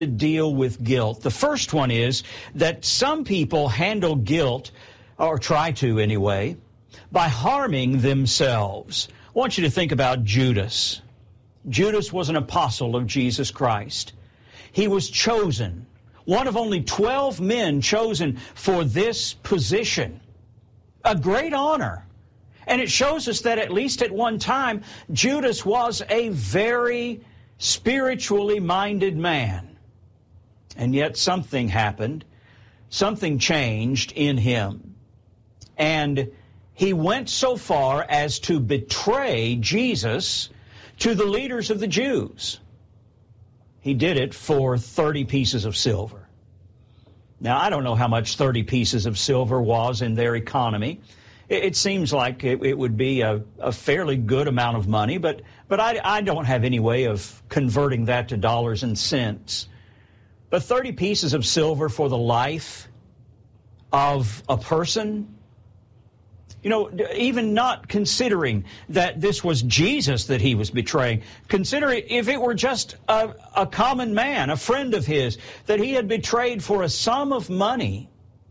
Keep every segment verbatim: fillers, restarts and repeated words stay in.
to deal with guilt. The first one is that some people handle guilt, or try to anyway, by harming themselves. I want you to think about Judas. Judas was an apostle of Jesus Christ. He was chosen, one of only twelve men chosen for this position. A great honor. And it shows us that at least at one time, Judas was a very spiritually minded man. And yet something happened. Something changed in him. And he went so far as to betray Jesus to the leaders of the Jews. He did it for thirty pieces of silver. Now, I don't know how much thirty pieces of silver was in their economy. It, it seems like it, it would be a, a fairly good amount of money, but, but I, I don't have any way of converting that to dollars and cents. But thirty pieces of silver for the life of a person, you know, even not considering that this was Jesus that he was betraying, consider it if it were just a, a common man, a friend of his, that he had betrayed for a sum of money.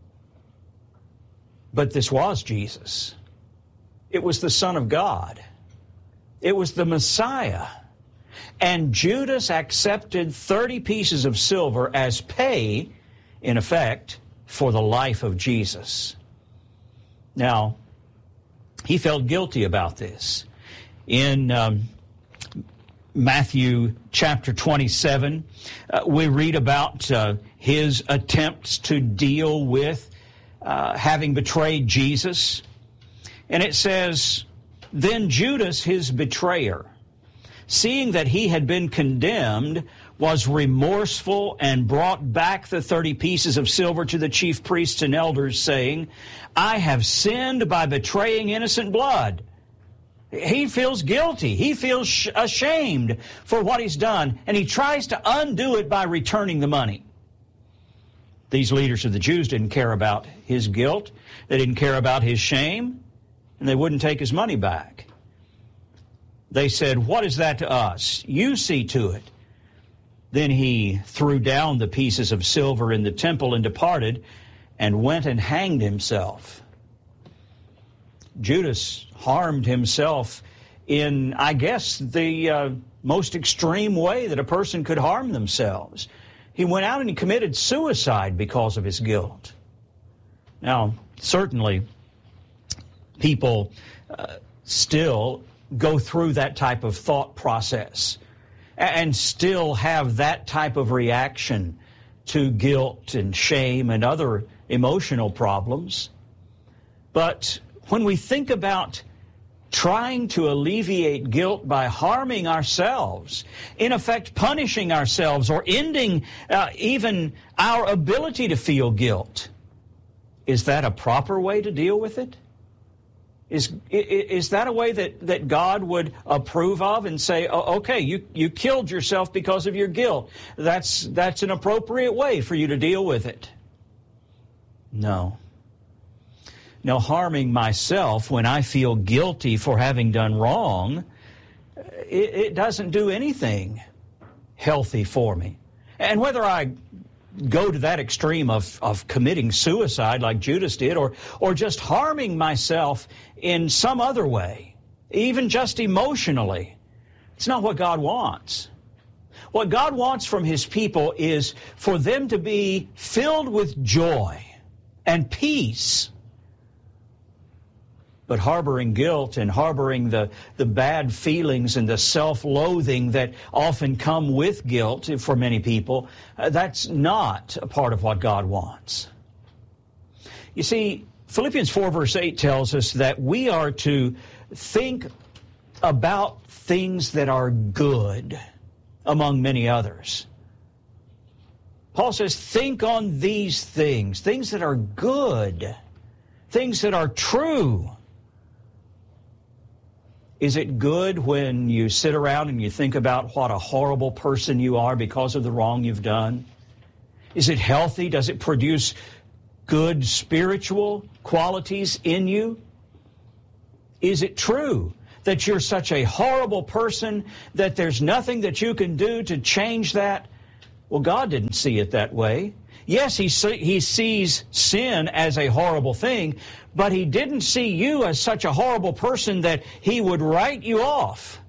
But this was Jesus. It was the Son of God. It was the Messiah. And Judas accepted thirty pieces of silver as pay, in effect, for the life of Jesus. Now, he felt guilty about this. In um, Matthew chapter twenty-seven, uh, we read about uh, his attempts to deal with uh, having betrayed Jesus. And it says, "Then Judas, his betrayer, seeing that he had been condemned, was remorseful and brought back the thirty pieces of silver to the chief priests and elders, saying, I have sinned by betraying innocent blood." He feels guilty. He feels sh- ashamed for what he's done, and he tries to undo it by returning the money. These leaders of the Jews didn't care about his guilt. They didn't care about his shame, and they wouldn't take his money back. They said, "What is that to us? You see to it." Then he threw down the pieces of silver in the temple and departed, and went and hanged himself. Judas harmed himself in, I guess, the uh, most extreme way that a person could harm themselves. He went out and he committed suicide because of his guilt. Now, certainly, people uh, still go through that type of thought process and still have that type of reaction to guilt and shame and other emotional problems. But when we think about trying to alleviate guilt by harming ourselves, in effect punishing ourselves or ending uh, even our ability to feel guilt, is that a proper way to deal with it? Is is that a way that, that God would approve of and say, oh, okay, you, you killed yourself because of your guilt. That's, that's an appropriate way for you to deal with it? No. No, harming myself when I feel guilty for having done wrong, it, it doesn't do anything healthy for me. And whether I go to that extreme of, of committing suicide like Judas did, or, or just harming myself in some other way, even just emotionally, it's not what God wants. What God wants from His people is for them to be filled with joy and peace. But harboring guilt and harboring the, the bad feelings and the self-loathing that often come with guilt for many people, uh, that's not a part of what God wants. You see, Philippians four verse eight tells us that we are to think about things that are good among many others. Paul says, think on these things, things that are good, things that are true. Is it good when you sit around and you think about what a horrible person you are because of the wrong you've done? Is it healthy? Does it produce good spiritual qualities in you? Is it true that you're such a horrible person that there's nothing that you can do to change that? Well, God didn't see it that way. Yes, he, see, he sees sin as a horrible thing, but he didn't see you as such a horrible person that he would write you off.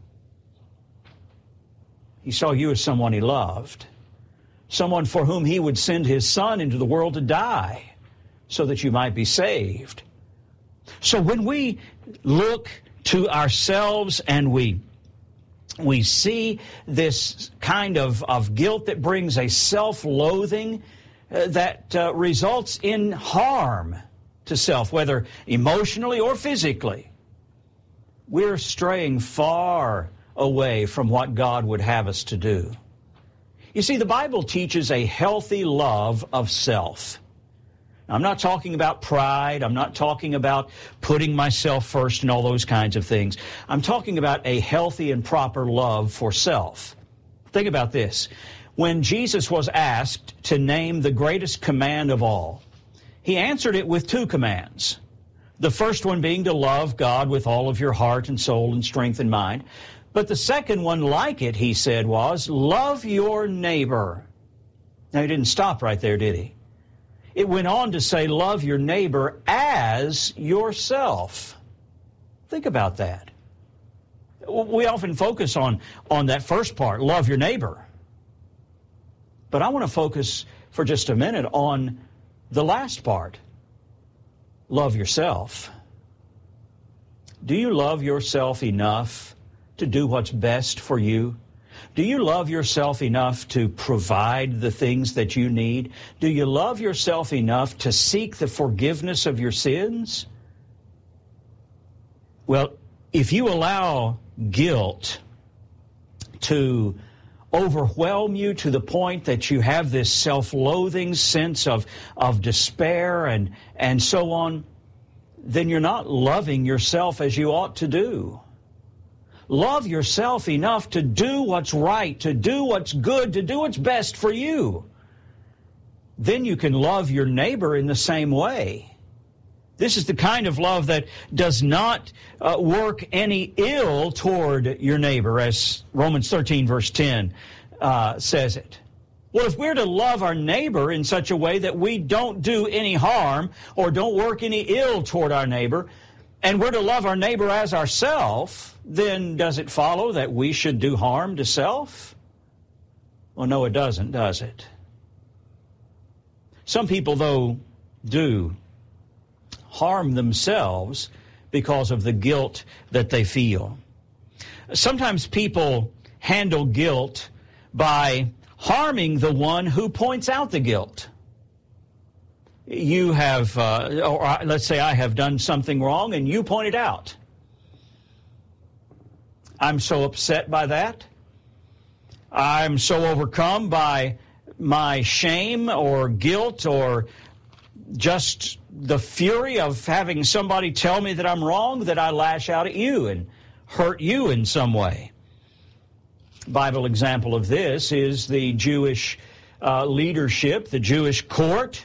He saw you as someone he loved, someone for whom he would send his Son into the world to die so that you might be saved. So when we look to ourselves and we we see this kind of, of guilt that brings a self-loathing uh, that uh, results in harm to self, whether emotionally or physically, we're straying far away from what God would have us to do. You see, the Bible teaches a healthy love of self. I'm not talking about pride. I'm not talking about putting myself first and all those kinds of things. I'm talking about a healthy and proper love for self. Think about this. When Jesus was asked to name the greatest command of all, he answered it with two commands. The first one being to love God with all of your heart and soul and strength and mind. But the second one, like it, he said, was love your neighbor. Now, he didn't stop right there, did he? It went on to say, love your neighbor as yourself. Think about that. We often focus on, on that first part, love your neighbor. But I want to focus for just a minute on the last part, love yourself. Do you love yourself enough to do what's best for you? Do you love yourself enough to provide the things that you need? Do you love yourself enough to seek the forgiveness of your sins? Well, if you allow guilt to overwhelm you to the point that you have this self-loathing sense of, of despair and, and so on, then you're not loving yourself as you ought to do. Love yourself enough to do what's right, to do what's good, to do what's best for you. Then you can love your neighbor in the same way. This is the kind of love that does not uh, work any ill toward your neighbor, as Romans thirteen, verse ten uh, says it. Well, if we're to love our neighbor in such a way that we don't do any harm or don't work any ill toward our neighbor, and we're to love our neighbor as ourselves, then does it follow that we should do harm to self? Well, no, it doesn't, does it? Some people, though, do harm themselves because of the guilt that they feel. Sometimes people handle guilt by harming the one who points out the guilt. You have, uh, or let's say I have done something wrong and you point it out. I'm so upset by that. I'm so overcome by my shame or guilt or just the fury of having somebody tell me that I'm wrong that I lash out at you and hurt you in some way. Bible example of this is the Jewish uh, leadership, the Jewish court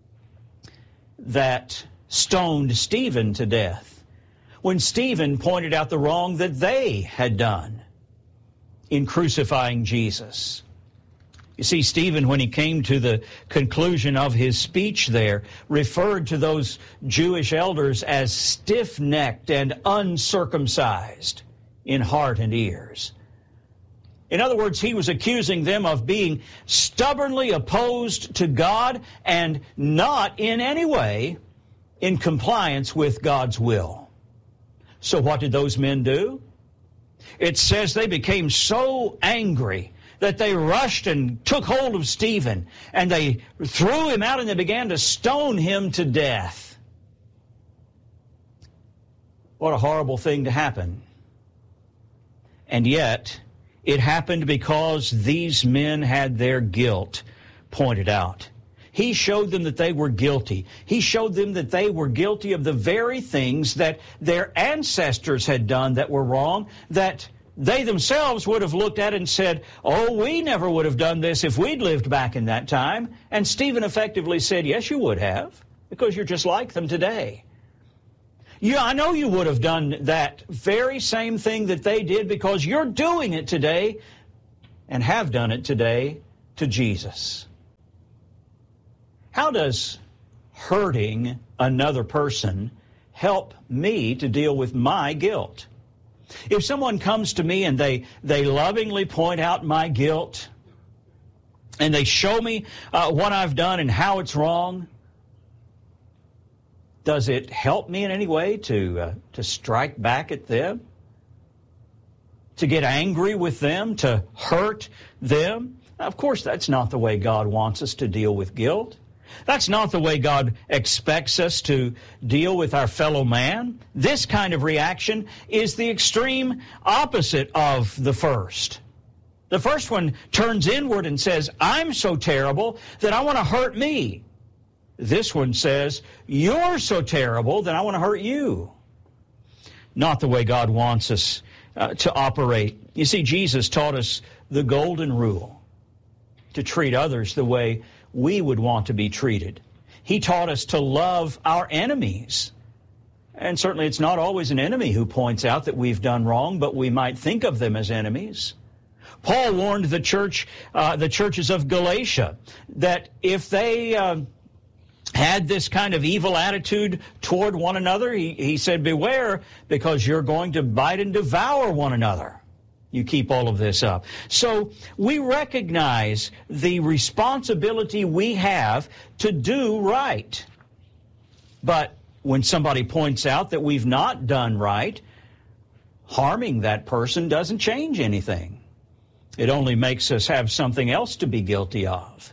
that stoned Stephen to death when Stephen pointed out the wrong that they had done in crucifying Jesus. You see, Stephen, when he came to the conclusion of his speech there, referred to those Jewish elders as stiff-necked and uncircumcised in heart and ears. In other words, he was accusing them of being stubbornly opposed to God and not in any way in compliance with God's will. So what did those men do? It says they became so angry that they rushed and took hold of Stephen, and they threw him out and they began to stone him to death. What a horrible thing to happen. And yet, it happened because these men had their guilt pointed out. He showed them that they were guilty. He showed them that they were guilty of the very things that their ancestors had done that were wrong, that they themselves would have looked at and said, oh, we never would have done this if we'd lived back in that time. And Stephen effectively said, yes, you would have, because you're just like them today. Yeah, I know you would have done that very same thing that they did because you're doing it today and have done it today to Jesus. How does hurting another person help me to deal with my guilt? If someone comes to me and they, they lovingly point out my guilt and they show me uh, what I've done and how it's wrong, does it help me in any way to, uh, to strike back at them? To get angry with them? To hurt them? Of course, that's not the way God wants us to deal with guilt. That's not the way God expects us to deal with our fellow man. This kind of reaction is the extreme opposite of the first. The first one turns inward and says, I'm so terrible that I want to hurt me. This one says, you're so terrible that I want to hurt you. Not the way God wants us uh, to operate. You see, Jesus taught us the golden rule, to treat others the way we would want to be treated. He taught us to love our enemies. And certainly it's not always an enemy who points out that we've done wrong, but we might think of them as enemies. Paul warned the church, uh, the churches of Galatia, that if they uh, had this kind of evil attitude toward one another, he, he said, beware, because you're going to bite and devour one another. You keep all of this up. So we recognize the responsibility we have to do right. But when somebody points out that we've not done right, harming that person doesn't change anything. It only makes us have something else to be guilty of.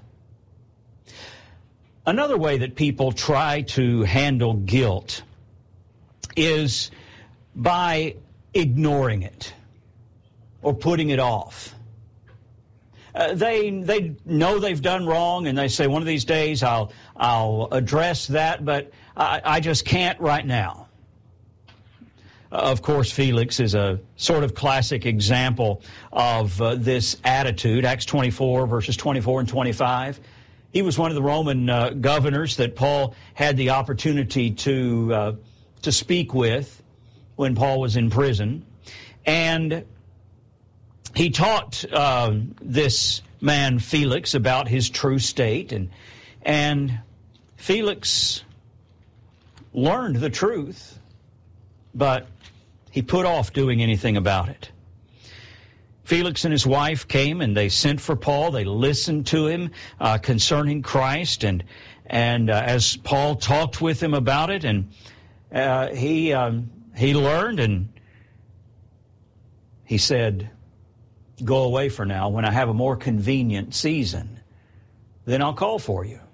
Another way that people try to handle guilt is by ignoring it or putting it off. Uh, they they know they've done wrong, and they say, one of these days I'll I'll address that, but I, I just can't right now. Uh, of course, Felix is a sort of classic example of uh, this attitude. Acts twenty-four, verses twenty-four and twenty-five. He was one of the Roman uh, governors that Paul had the opportunity to uh, to speak with when Paul was in prison, and he taught uh, this man Felix about his true state, and and Felix learned the truth, but he put off doing anything about it. Felix and his wife came and they sent for Paul. They listened to him uh, concerning Christ, and and uh, as Paul talked with him about it, and uh, he um, he learned, and he said, go away for now. When I have a more convenient season, then I'll call for you.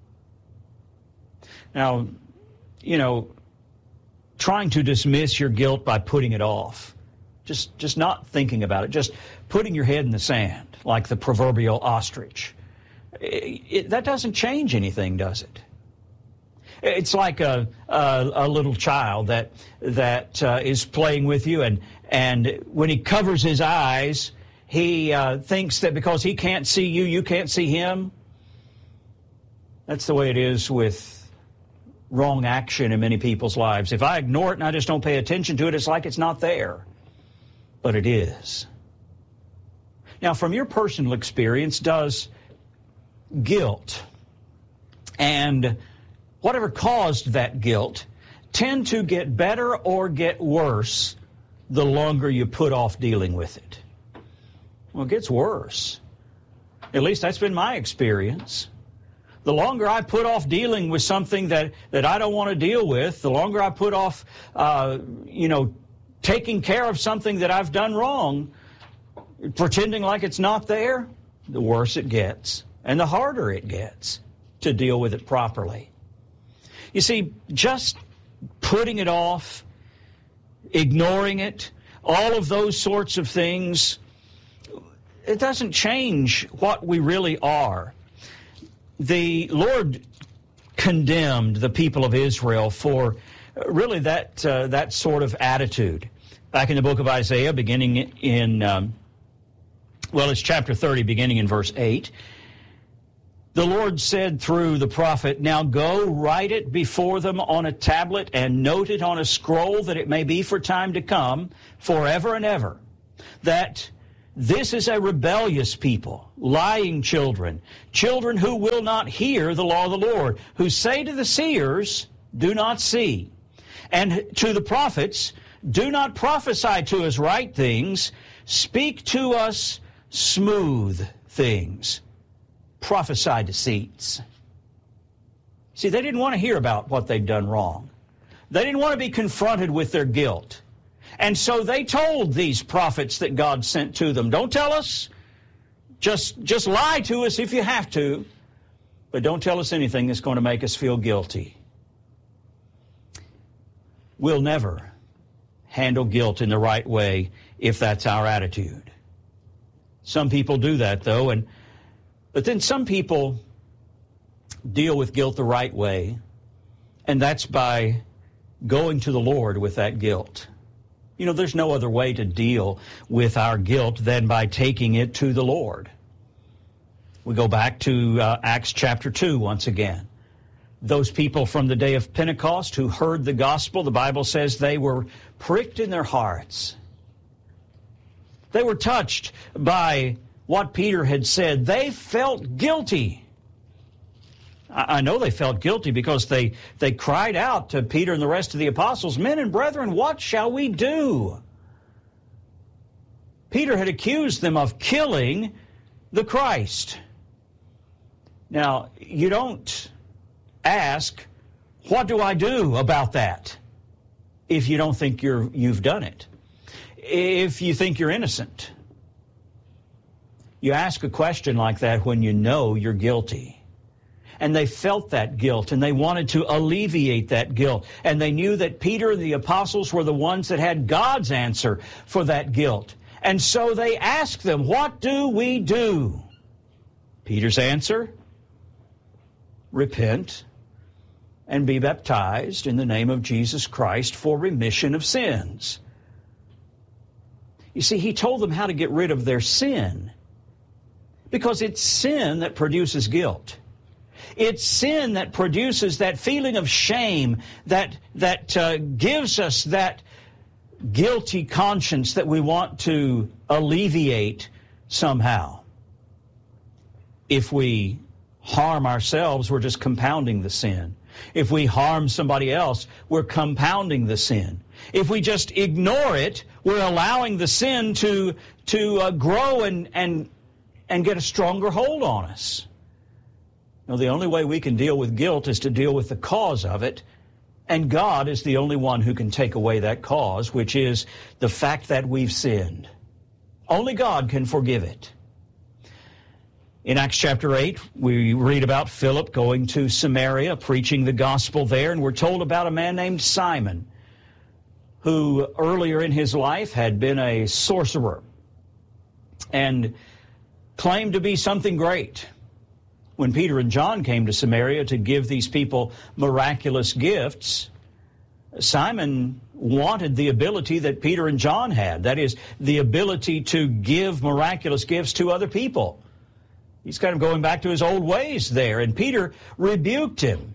Now, you know, trying to dismiss your guilt by putting it off, just just not thinking about it, just putting your head in the sand like the proverbial ostrich, it, it, that doesn't change anything, does it? It's like a a, a little child that that uh, is playing with you, and and when he covers his eyes, he uh, thinks that because he can't see you, you can't see him. That's the way it is with wrong action in many people's lives. If I ignore it and I just don't pay attention to it, it's like it's not there. But it is. Now, from your personal experience, does guilt and whatever caused that guilt tend to get better or get worse the longer you put off dealing with it? Well, it gets worse. At least that's been my experience. The longer I put off dealing with something that, that I don't want to deal with, the longer I put off, uh, you know, taking care of something that I've done wrong, pretending like it's not there, the worse it gets and the harder it gets to deal with it properly. You see, just putting it off, ignoring it, all of those sorts of things, it doesn't change what we really are. The Lord condemned the people of Israel for really that uh, that sort of attitude. Back in the book of Isaiah, beginning in, um, well, it's chapter thirty, beginning in verse eight, the Lord said through the prophet, now go, write it before them on a tablet and note it on a scroll, that it may be for time to come, forever and ever, that This is a rebellious people, lying children, children who will not hear the law of the Lord, who say to the seers, do not see, and to the prophets, do not prophesy to us right things, speak to us smooth things, prophesy deceits. See, they didn't want to hear about what they'd done wrong. They didn't want to be confronted with their guilt. And so they told these prophets that God sent to them, don't tell us, just, just lie to us if you have to, but don't tell us anything that's going to make us feel guilty. We'll never handle guilt in the right way if that's our attitude. Some people do that, though, and but then some people deal with guilt the right way, and that's by going to the Lord with that guilt. You know, there's no other way to deal with our guilt than by taking it to the Lord. We go back to uh, Acts chapter two once again. Those people from the day of Pentecost who heard the gospel, the Bible says they were pricked in their hearts. They were touched by what Peter had said. They felt guilty. I know they felt guilty because they, they cried out to Peter and the rest of the apostles, men and brethren, what shall we do? Peter had accused them of killing the Christ. Now, you don't ask, what do I do about that? If you don't think you're, you've done it. If you think you're innocent. You ask a question like that when you know you're guilty. And they felt that guilt, and they wanted to alleviate that guilt. And they knew that Peter and the apostles were the ones that had God's answer for that guilt. And so they asked them, what do we do? Peter's answer, repent and be baptized in the name of Jesus Christ for remission of sins. You see, he told them how to get rid of their sin, because it's sin that produces guilt. It's sin that produces that feeling of shame that, that uh, gives us that guilty conscience that we want to alleviate somehow. If we harm ourselves, we're just compounding the sin. If we harm somebody else, we're compounding the sin. If we just ignore it, we're allowing the sin to, to uh, grow and, and, and get a stronger hold on us. No, the only way we can deal with guilt is to deal with the cause of it, and God is the only one who can take away that cause, which is the fact that we've sinned. Only God can forgive it. In Acts chapter eight, we read about Philip going to Samaria, preaching the gospel there, and we're told about a man named Simon, who earlier in his life had been a sorcerer and claimed to be something great. When Peter and John came to Samaria to give these people miraculous gifts, Simon wanted the ability that Peter and John had. That is, the ability to give miraculous gifts to other people. He's kind of going back to his old ways there. And Peter rebuked him,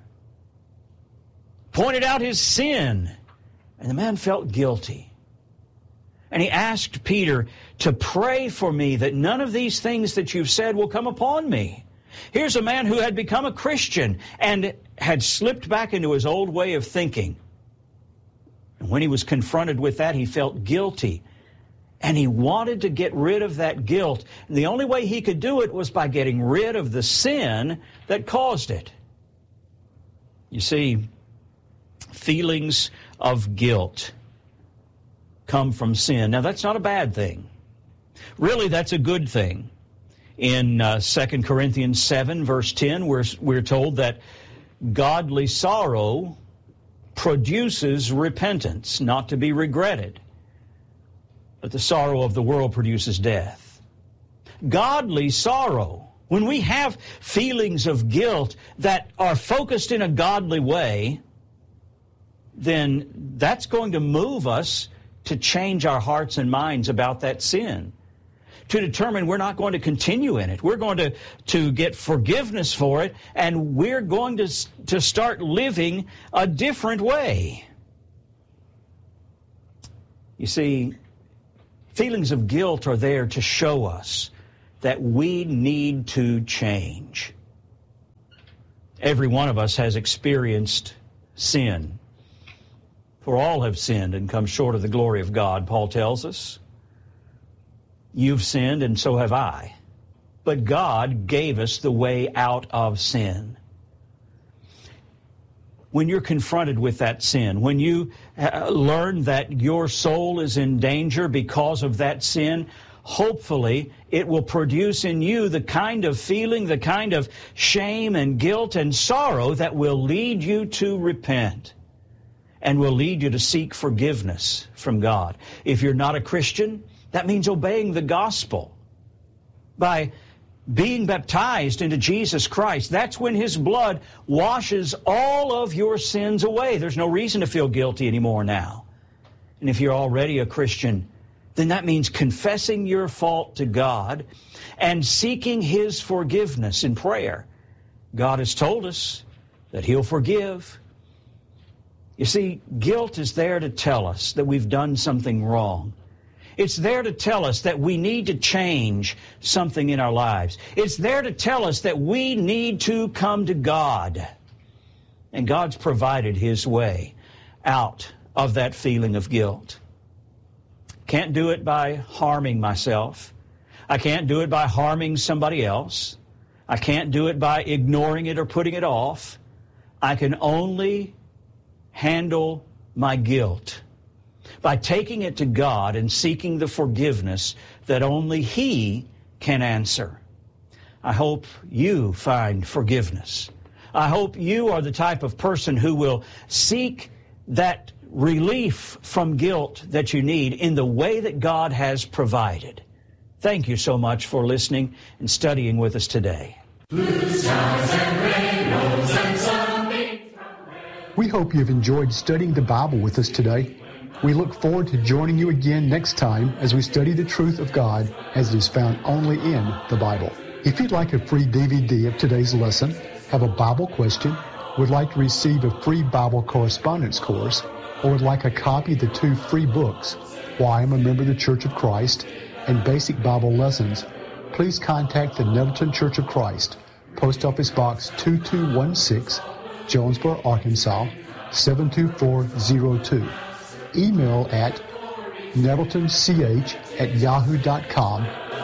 pointed out his sin, and the man felt guilty. And he asked Peter to pray for me that none of these things that you've said will come upon me. Here's a man who had become a Christian and had slipped back into his old way of thinking. And when he was confronted with that, he felt guilty. And he wanted to get rid of that guilt. And the only way he could do it was by getting rid of the sin that caused it. You see, feelings of guilt come from sin. Now, that's not a bad thing. Really, that's a good thing. In uh, Second Corinthians seven, verse ten, we're, we're told that godly sorrow produces repentance, not to be regretted. But the sorrow of the world produces death. Godly sorrow, when we have feelings of guilt that are focused in a godly way, then that's going to move us to change our hearts and minds about that sin, to determine we're not going to continue in it. We're going to, to get forgiveness for it, and we're going to, to start living a different way. You see, Feelings of guilt are there to show us that we need to change. Every one of us has experienced sin. For all have sinned and come short of the glory of God, Paul tells us. You've sinned and so have I. But God gave us the way out of sin. When you're confronted with that sin, when you uh, learn that your soul is in danger because of that sin, hopefully it will produce in you the kind of feeling, the kind of shame and guilt and sorrow that will lead you to repent and will lead you to seek forgiveness from God. If you're not a Christian, that means obeying the gospel by being baptized into Jesus Christ. That's when His blood washes all of your sins away. There's no reason to feel guilty anymore now. And if you're already a Christian, then that means confessing your fault to God and seeking His forgiveness in prayer. God has told us that He'll forgive. You see, guilt is there to tell us that we've done something wrong. It's there to tell us that we need to change something in our lives. It's there to tell us that we need to come to God. And God's provided His way out of that feeling of guilt. Can't do it by harming myself. I can't do it by harming somebody else. I can't do it by ignoring it or putting it off. I can only handle my guilt by taking it to God and seeking the forgiveness that only He can answer. I hope you find forgiveness. I hope you are the type of person who will seek that relief from guilt that you need in the way that God has provided. Thank you so much for listening and studying with us today. Blue skies and rainbows and sunbeams. We hope you've enjoyed studying the Bible with us today. We look forward to joining you again next time as we study the truth of God as it is found only in the Bible. If you'd like a free D V D of today's lesson, have a Bible question, would like to receive a free Bible correspondence course, or would like a copy of the two free books, Why I'm a Member of the Church of Christ and Basic Bible Lessons, please contact the Nettleton Church of Christ, Post Office Box two two one six, Jonesboro, Arkansas, seven two four zero two. Email at nettletoncH at yahoo dot com